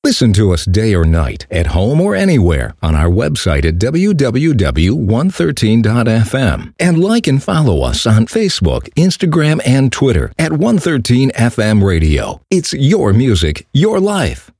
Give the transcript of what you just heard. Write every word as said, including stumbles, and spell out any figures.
Listen to us day or night, at home or anywhere, on our website at w w w dot one thirteen dot f m. And like and follow us on Facebook, Instagram, and Twitter at one thirteen F M Radio. It's your music, your life.